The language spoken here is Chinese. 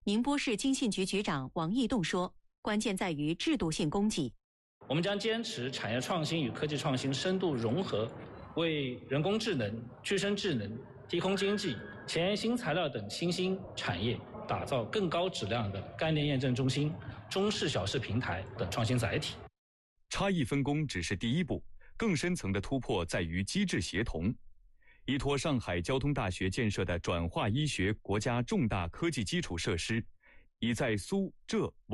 宁波市经信局局长王义栋说，关键在于制度性供给。 我们将坚持产业创新与科技创新深度融合，为人工智能、具身智能、低空经济、前沿新材料等新兴产业打造更高质量的概念验证中心、中式小式平台等创新载体。 差异分工只是第一步，更深层的突破在于机制协同。依托上海交通大学建设的转化医学国家重大科技基础设施，已在苏浙皖